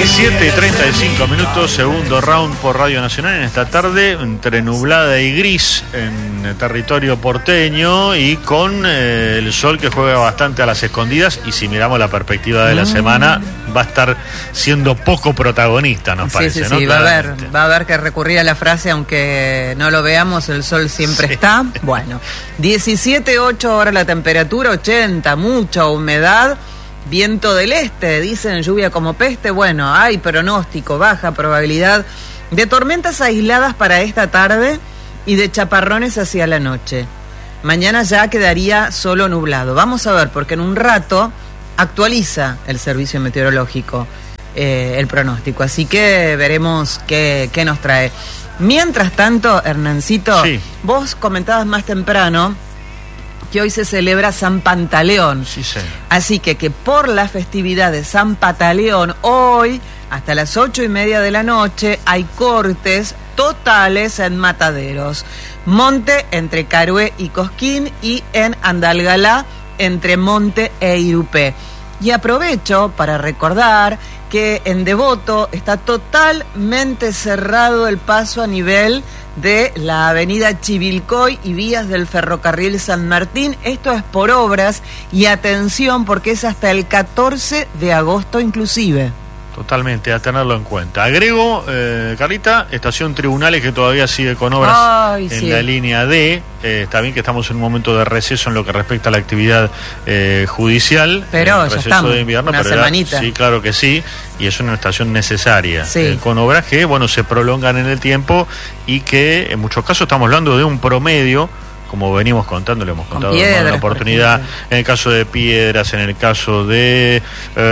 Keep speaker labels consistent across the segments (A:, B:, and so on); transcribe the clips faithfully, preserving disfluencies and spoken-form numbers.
A: diecisiete y treinta y cinco minutos, segundo round por Radio Nacional en esta tarde, entre nublada y gris en el territorio porteño y con eh, el sol que juega bastante a las escondidas, y si miramos la perspectiva de la mm. semana va a estar siendo poco protagonista, nos
B: sí,
A: parece,
B: sí,
A: ¿no?
B: Sí, va a haber, va a haber que recurrir a la frase, aunque no lo veamos, el sol siempre sí. está. Bueno, diecisiete punto ocho ahora la temperatura, ochenta, mucha humedad. Viento del este, dicen lluvia como peste. Bueno, hay pronóstico, baja probabilidad de tormentas aisladas para esta tarde y de chaparrones hacia la noche. Mañana ya quedaría solo nublado. Vamos a ver, porque en un rato actualiza el servicio meteorológico eh, el pronóstico. Así que veremos qué, qué nos trae. Mientras tanto, Hernancito, sí. vos comentabas más temprano que hoy se celebra San Pantaleón.
A: Sí, sí.
B: Así que que por la festividad de San Pantaleón, hoy, hasta las ocho y media de la noche, hay cortes totales en Mataderos. Monte entre Carué y Cosquín, y en Andalgalá entre Monte e Irupé. Y aprovecho para recordar que en Devoto está totalmente cerrado el paso a nivel de la avenida Chivilcoy y vías del ferrocarril San Martín. Esto es por obras, y atención porque es hasta el catorce de agosto inclusive.
A: Totalmente, a tenerlo en cuenta. Agrego, eh, Carlita, estación Tribunales, que todavía sigue con obras
B: Ay,
A: en
B: sí.
A: la línea D. Eh, está bien que estamos en un momento de receso en lo que respecta a la actividad eh, judicial.
B: Pero
A: eh,
B: ya
A: receso
B: estamos,
A: de invierno,
B: una
A: pero
B: semanita.
A: Era, sí, claro que sí, y es una estación necesaria.
B: Sí.
A: Eh, con obras que, bueno, se prolongan en el tiempo y que en muchos casos estamos hablando de un promedio, como venimos contando, le hemos contado en una oportunidad, en el caso de Piedras, en el caso de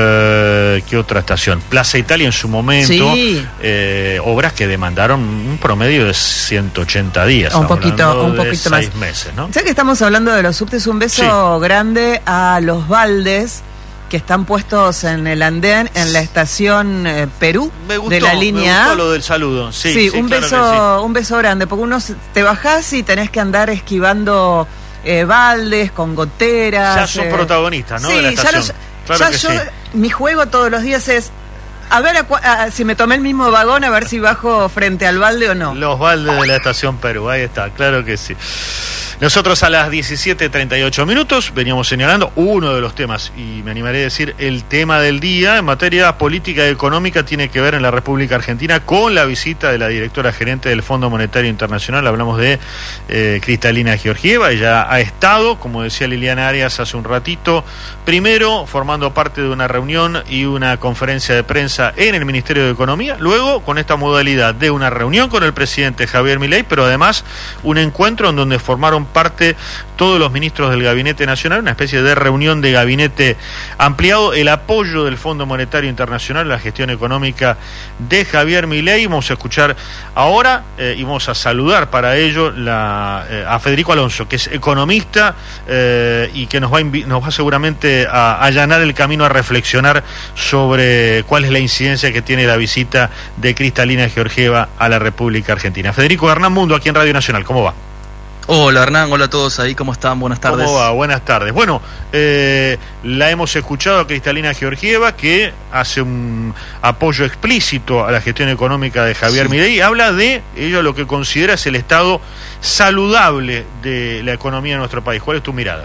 A: eh, ¿qué otra estación? Plaza Italia en su momento,
B: sí.
A: eh, obras que demandaron un promedio de ciento ochenta días,
B: un poquito, un
A: de
B: poquito
A: seis
B: más.
A: meses, ¿no?
B: Ya que estamos hablando de los subtes, un beso sí. grande a los baldes que están puestos en el andén en la estación eh, Perú
A: me gustó,
B: de la línea
A: me gustó
B: A.
A: Lo del saludo. Sí,
B: sí,
A: sí
B: un
A: claro
B: beso,
A: sí.
B: un beso grande, porque uno te bajás y tenés que andar esquivando eh, baldes con goteras.
A: Ya sos
B: eh,
A: protagonista, ¿no?
B: Sí,
A: de la estación.
B: ya, lo,
A: claro
B: ya
A: que
B: yo,
A: sí.
B: mi juego todos los días es a ver a, a, si me tomé el mismo vagón, a ver si bajo frente al balde o no.
A: Los baldes de la estación Perú, ahí está, claro que sí. Nosotros a las diecisiete treinta y ocho minutos veníamos señalando uno de los temas, y me animaré a decir el tema del día en materia política y económica, tiene que ver en la República Argentina con la visita de la directora gerente del Fondo Monetario Internacional. Hablamos de eh, Cristalina Georgieva. Ella ha estado, como decía Liliana Arias hace un ratito, primero formando parte de una reunión y una conferencia de prensa en el Ministerio de Economía, luego con esta modalidad de una reunión con el presidente Javier Milei, pero además un encuentro en donde formaron parte todos los ministros del Gabinete Nacional, una especie de reunión de gabinete ampliado, el apoyo del Fondo Monetario Internacional a la gestión económica de Javier Milei. Vamos a escuchar ahora eh, y vamos a saludar para ello la, eh, a Federico Alonso, que es economista eh, y que nos va, invi- nos va seguramente a, a allanar el camino a reflexionar sobre cuál es la incidencia que tiene la visita de Cristalina Georgieva a la República Argentina. Federico, Hernán Mundo, aquí en Radio Nacional, ¿cómo va?
C: Hola Hernán, hola a todos ahí, ¿cómo están? Buenas tardes.
A: ¿Cómo va? Buenas tardes. Bueno, eh, la hemos escuchado a Cristalina Georgieva, que hace un apoyo explícito a la gestión económica de Javier sí. Milei. Habla de ello, lo que considera es el estado saludable de la economía de nuestro país. ¿Cuál es tu mirada?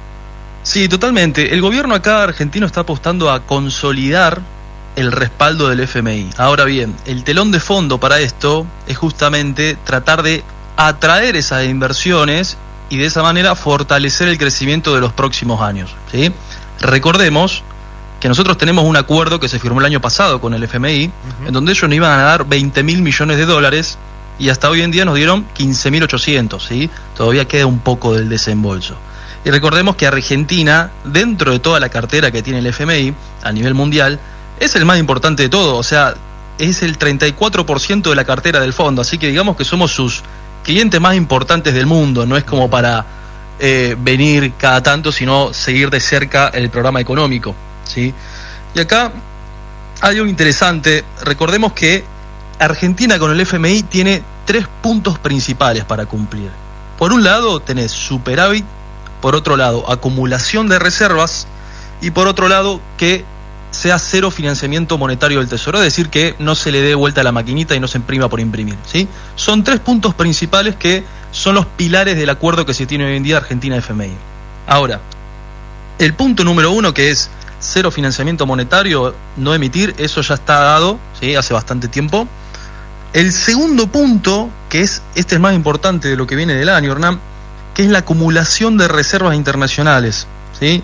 C: Sí, totalmente. El gobierno acá argentino está apostando a consolidar el respaldo del F M I. Ahora bien, el telón de fondo para esto es justamente tratar de atraer esas inversiones y de esa manera fortalecer el crecimiento de los próximos años, ¿sí? Recordemos que nosotros tenemos un acuerdo que se firmó el año pasado con el F M I, uh-huh. en donde ellos nos iban a dar veinte mil millones de dólares y hasta hoy en día nos dieron quince mil ochocientos, ¿sí? Todavía queda un poco del desembolso. Y recordemos que Argentina, dentro de toda la cartera que tiene el F M I a nivel mundial, es el más importante de todo, o sea, es el treinta y cuatro por ciento de la cartera del fondo, así que digamos que somos sus clientes más importantes del mundo. No es como para eh, venir cada tanto, sino seguir de cerca el programa económico, ¿sí? Y acá hay algo interesante. Recordemos que Argentina con el F M I tiene tres puntos principales para cumplir. Por un lado tenés superávit, por otro lado acumulación de reservas, y por otro lado que sea cero financiamiento monetario del Tesoro, es decir, que no se le dé vuelta a la maquinita y no se imprima por imprimir, ¿sí? Son tres puntos principales que son los pilares del acuerdo que se tiene hoy en día Argentina-F M I. Ahora, el punto número uno, que es cero financiamiento monetario, no emitir, eso ya está dado, ¿sí? Hace bastante tiempo. El segundo punto, que es este es más importante de lo que viene del año, Hernán, que es la acumulación de reservas internacionales, ¿sí?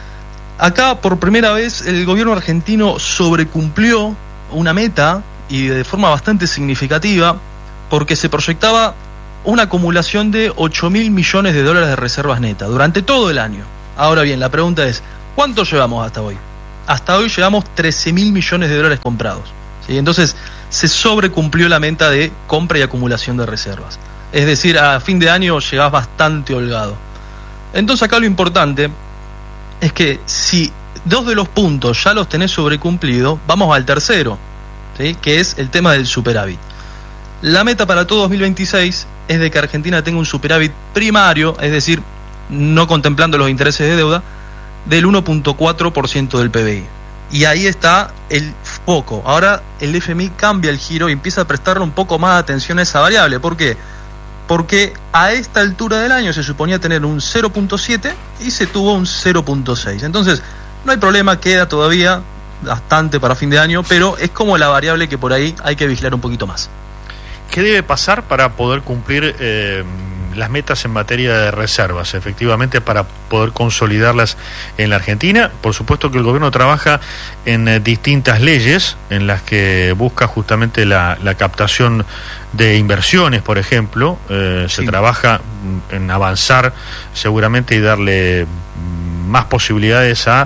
C: Acá, por primera vez, el gobierno argentino sobrecumplió una meta, y de forma bastante significativa, porque se proyectaba una acumulación de ocho mil millones de dólares de reservas netas durante todo el año. Ahora bien, la pregunta es, ¿cuánto llevamos hasta hoy? Hasta hoy llevamos trece mil millones de dólares comprados, ¿sí? Entonces, se sobrecumplió la meta de compra y acumulación de reservas. Es decir, a fin de año llegás bastante holgado. Entonces, acá lo importante es que si dos de los puntos ya los tenés sobrecumplidos, vamos al tercero, ¿sí? Que es el tema del superávit. La meta para todo dos mil veintiséis es de que Argentina tenga un superávit primario, es decir, no contemplando los intereses de deuda, del uno punto cuatro por ciento del P B I. Y ahí está el foco. Ahora el F M I cambia el giro y empieza a prestarle un poco más atención a esa variable. ¿Por qué? Porque a esta altura del año se suponía tener un cero punto siete y se tuvo un cero punto seis. Entonces, no hay problema, queda todavía bastante para fin de año, pero es como la variable que por ahí hay que vigilar un poquito más.
A: ¿Qué debe pasar para poder cumplir eh, las metas en materia de reservas, efectivamente, para poder consolidarlas en la Argentina? Por supuesto que el gobierno trabaja en eh, distintas leyes en las que busca justamente la, la captación de inversiones, por ejemplo. Eh, sí. Se trabaja en avanzar seguramente y darle más posibilidades a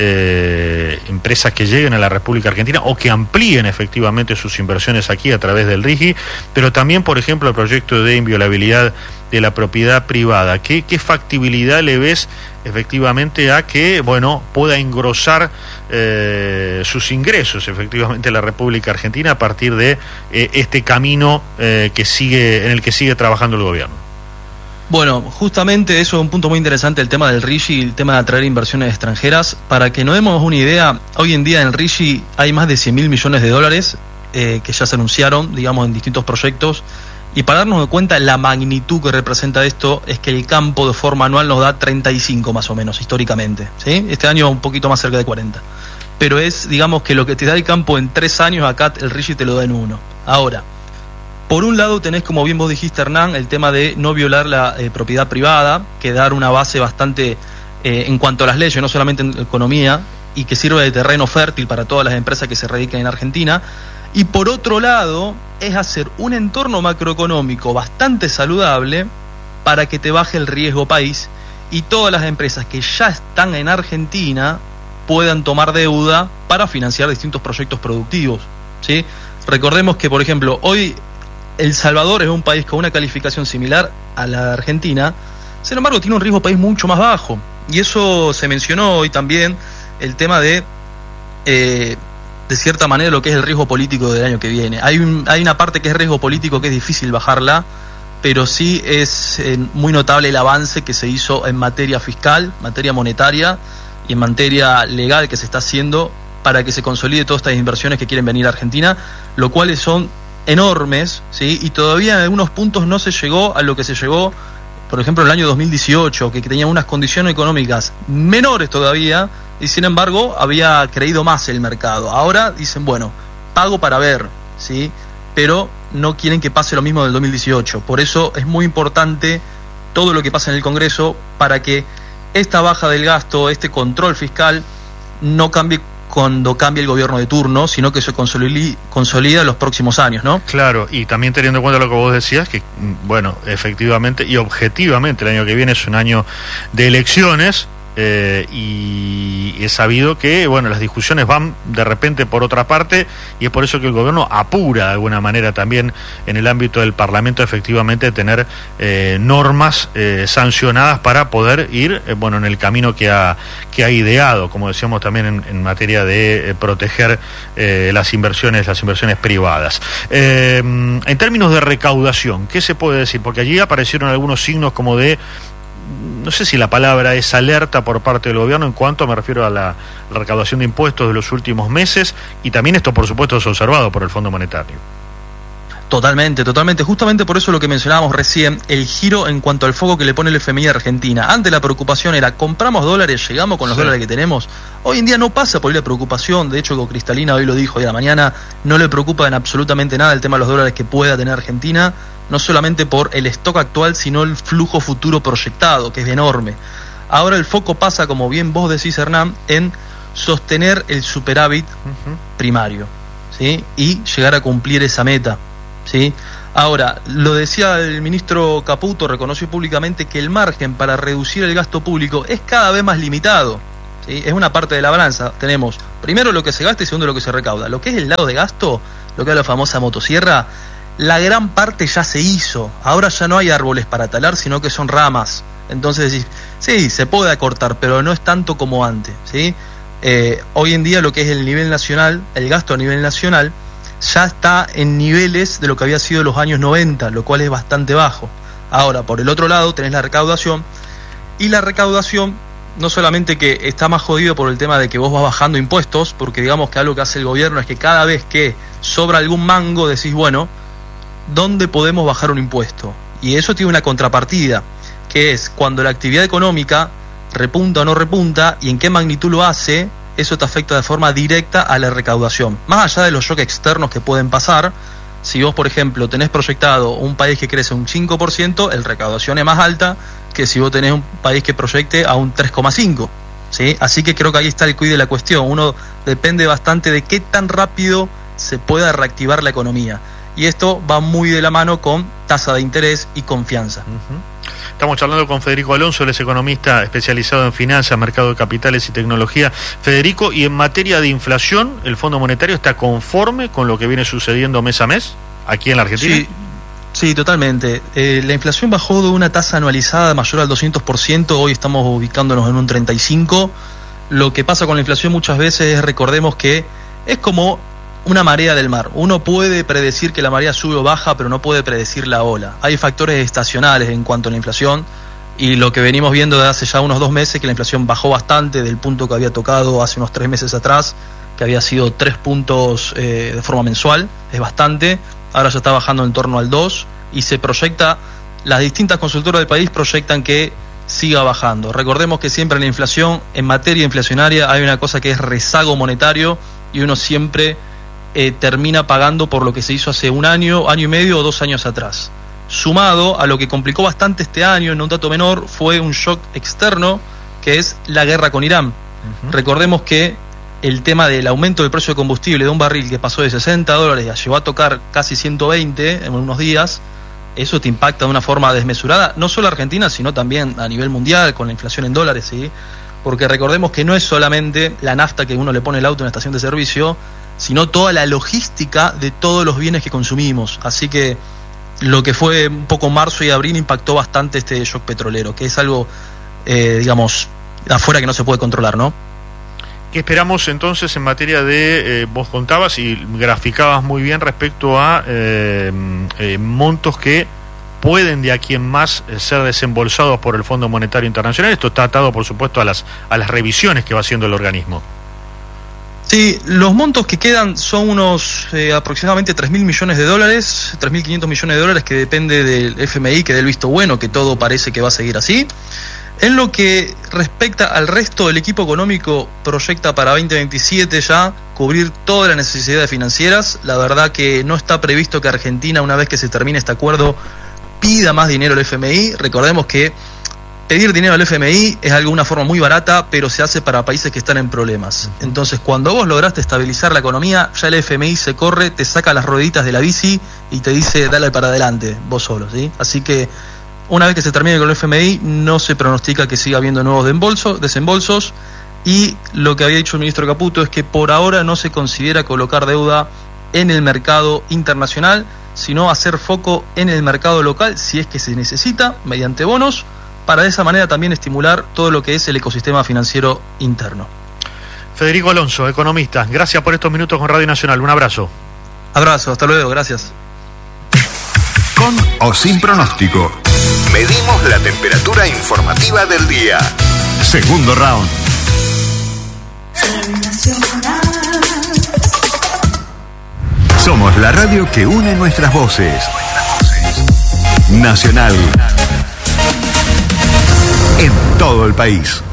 A: eh, empresas que lleguen a la República Argentina o que amplíen efectivamente sus inversiones aquí a través del RIGI, pero también, por ejemplo, el proyecto de inviolabilidad de la propiedad privada. ¿Qué, qué factibilidad le ves efectivamente a que, bueno, pueda engrosar eh, sus ingresos efectivamente la República Argentina a partir de eh, este camino eh, que sigue en el que sigue trabajando el gobierno?
C: Bueno, justamente eso es un punto muy interesante, el tema del RIGI y el tema de atraer inversiones extranjeras. Para que nos demos una idea, hoy en día en el RIGI hay más de cien mil millones de dólares eh, que ya se anunciaron, digamos, en distintos proyectos. Y para darnos cuenta la magnitud que representa esto, es que el campo de forma anual nos da treinta y cinco más o menos, históricamente, ¿sí? Este año un poquito más cerca de cuarenta. Pero es, digamos, que lo que te da el campo en tres años, acá el RIGI te lo da en uno. Ahora, por un lado tenés, como bien vos dijiste, Hernán, el tema de no violar la eh, propiedad privada, que dar una base bastante eh, en cuanto a las leyes, no solamente en economía, y que sirve de terreno fértil para todas las empresas que se radican en Argentina. Y por otro lado, es hacer un entorno macroeconómico bastante saludable para que te baje el riesgo país y todas las empresas que ya están en Argentina puedan tomar deuda para financiar distintos proyectos productivos, ¿sí? Recordemos que, por ejemplo, hoy El Salvador es un país con una calificación similar a la de Argentina, sin embargo tiene un riesgo país mucho más bajo, y eso se mencionó hoy también, el tema de eh, de cierta manera lo que es el riesgo político del año que viene. Hay, un, hay una parte que es riesgo político que es difícil bajarla, pero sí es eh, muy notable el avance que se hizo en materia fiscal, materia monetaria y en materia legal que se está haciendo para que se consolide todas estas inversiones que quieren venir a Argentina, lo cuales son enormes, ¿sí? Y todavía en algunos puntos no se llegó a lo que se llegó, por ejemplo, en el año dos mil dieciocho, que tenía unas condiciones económicas menores todavía, y sin embargo había creído más el mercado. Ahora dicen, bueno, pago para ver, ¿sí? Pero no quieren que pase lo mismo del dos mil dieciocho. Por eso es muy importante todo lo que pasa en el Congreso para que esta baja del gasto, este control fiscal, no cambie cuando cambie el gobierno de turno, sino que se consolida, consolida en los próximos años, ¿no?
A: Claro, y también teniendo en cuenta lo que vos decías, que, bueno, efectivamente y objetivamente el año que viene es un año de elecciones, eh, y es sabido que, bueno, las discusiones van de repente por otra parte, y es por eso que el gobierno apura de alguna manera también en el ámbito del Parlamento efectivamente tener eh, normas eh, sancionadas para poder ir, eh, bueno, en el camino que ha, que ha ideado, como decíamos también en, en materia de eh, proteger eh, las inversiones, las inversiones privadas. Eh, en términos de recaudación, ¿qué se puede decir? Porque allí aparecieron algunos signos como de no sé si la palabra es alerta por parte del gobierno en cuanto me refiero a la, la recaudación de impuestos de los últimos meses, y también esto por supuesto es observado por el Fondo Monetario.
C: Totalmente, totalmente. Justamente por eso lo que mencionábamos recién, el giro en cuanto al foco que le pone el F M I a Argentina. Antes la preocupación era, compramos dólares, llegamos con los sí. dólares que tenemos. Hoy en día no pasa por ahí la preocupación. De hecho, Cristalina hoy lo dijo, hoy a la mañana no le preocupa en absolutamente nada el tema de los dólares que pueda tener Argentina, no solamente por el stock actual, sino el flujo futuro proyectado, que es enorme. Ahora el foco pasa, como bien vos decís, Hernán, en sostener el superávit uh-huh. primario, ¿sí? Y llegar a cumplir esa meta. ¿Sí? Ahora, lo decía el ministro Caputo, reconoció públicamente que el margen para reducir el gasto público es cada vez más limitado, ¿sí? Es una parte de la balanza. Tenemos primero lo que se gasta y segundo lo que se recauda. Lo que es el lado de gasto, lo que es la famosa motosierra, la gran parte ya se hizo. Ahora ya no hay árboles para talar, sino que son ramas. Entonces decís, sí, se puede acortar, pero no es tanto como antes, ¿sí? Eh, hoy en día lo que es el nivel nacional, el gasto a nivel nacional, ya está en niveles de lo que había sido los años noventa, lo cual es bastante bajo. Ahora, por el otro lado, tenés la recaudación, y la recaudación no solamente que está más jodido por el tema de que vos vas bajando impuestos, porque digamos que algo que hace el gobierno es que cada vez que sobra algún mango decís, bueno, ¿dónde podemos bajar un impuesto? Y eso tiene una contrapartida, que es cuando la actividad económica repunta o no repunta, y en qué magnitud lo hace, eso te afecta de forma directa a la recaudación. Más allá de los shocks externos que pueden pasar, si vos, por ejemplo, tenés proyectado un país que crece un cinco por ciento, la recaudación es más alta que si vos tenés un país que proyecte a un tres coma cinco por ciento, ¿sí? Así que creo que ahí está el quid de la cuestión. Uno depende bastante de qué tan rápido se pueda reactivar la economía. Y esto va muy de la mano con tasa de interés y confianza.
A: Uh-huh. Estamos charlando con Federico Alonso, él es economista especializado en finanzas, mercado de capitales y tecnología. Federico, y en materia de inflación, ¿el Fondo Monetario está conforme con lo que viene sucediendo mes a mes aquí en la Argentina?
C: Sí, sí, totalmente. Eh, la inflación bajó de una tasa anualizada mayor al doscientos por ciento, hoy estamos ubicándonos en un treinta y cinco por ciento. Lo que pasa con la inflación muchas veces es, recordemos que es como una marea del mar. Uno puede predecir que la marea sube o baja, pero no puede predecir la ola. Hay factores estacionales en cuanto a la inflación, y lo que venimos viendo desde hace ya unos dos meses, que la inflación bajó bastante del punto que había tocado hace unos tres meses atrás, que había sido tres puntos eh, de forma mensual, es bastante. Ahora ya está bajando en torno al dos, y se proyecta, las distintas consultoras del país proyectan que siga bajando. Recordemos que siempre en la inflación, en materia inflacionaria, hay una cosa que es rezago monetario, y uno siempre Eh, termina pagando por lo que se hizo hace un año, año y medio o dos años atrás. Sumado a lo que complicó bastante este año, en un dato menor, fue un shock externo, que es la guerra con Irán. Uh-huh. Recordemos que el tema del aumento del precio de combustible de un barril que pasó de sesenta dólares a llegó a tocar casi ciento veinte en unos días, eso te impacta de una forma desmesurada, no solo a Argentina, sino también a nivel mundial, con la inflación en dólares, ¿sí? Porque recordemos que no es solamente la nafta que uno le pone el auto en la estación de servicio, sino toda la logística de todos los bienes que consumimos. Así que lo que fue un poco marzo y abril impactó bastante este shock petrolero, que es algo, eh, digamos, afuera que no se puede controlar, ¿no?
A: ¿Qué esperamos entonces en materia de, eh, vos contabas y graficabas muy bien respecto a eh, eh, montos que pueden de aquí en más eh, ser desembolsados por el Fondo Monetario Internacional? Esto está atado, por supuesto, a las, a las revisiones que va haciendo el organismo.
C: Sí, los montos que quedan son unos eh, aproximadamente tres mil millones de dólares, tres mil quinientos millones de dólares, que depende del F M I, que dé el visto bueno, que todo parece que va a seguir así. En lo que respecta al resto, del equipo económico proyecta para veinte veintisiete ya cubrir todas las necesidades financieras. La verdad que no está previsto que Argentina, una vez que se termine este acuerdo, pida más dinero al F M I. Recordemos que pedir dinero al F M I es de alguna forma muy barata, pero se hace para países que están en problemas. Entonces, cuando vos lograste estabilizar la economía, ya el F M I se corre, te saca las rueditas de la bici y te dice, dale para adelante, vos solo, ¿sí? Así que, una vez que se termine con el F M I, no se pronostica que siga habiendo nuevos desembolsos, desembolsos, y lo que había dicho el ministro Caputo es que por ahora no se considera colocar deuda en el mercado internacional, sino hacer foco en el mercado local, si es que se necesita, mediante bonos, para de esa manera también estimular todo lo que es el ecosistema financiero interno.
A: Federico Alonso, economista, gracias por estos minutos con Radio Nacional. Un abrazo.
C: Abrazo, hasta luego, gracias.
D: Con o sin pronóstico. Medimos la temperatura informativa del día. Segundo round. Somos la radio que une nuestras voces. Nacional. En todo el país.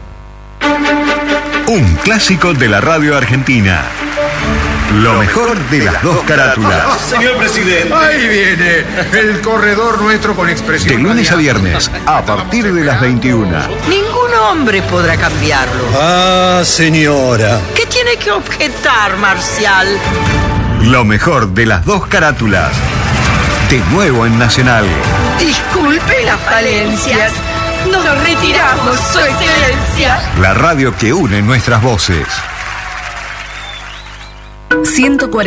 D: Un clásico de la radio argentina. Lo mejor de las dos carátulas.
E: Señor presidente. Ahí viene el corredor nuestro con expresión.
D: De lunes a viernes, a partir de las veintiuna.
B: Ningún hombre podrá cambiarlo.
E: Ah, señora.
B: ¿Qué tiene que objetar, Marcial?
D: Lo mejor de las dos carátulas. De nuevo en Nacional.
B: Disculpe las falencias. Nos retiramos, su excelencia.
D: La radio que une nuestras voces.
F: ciento cuarenta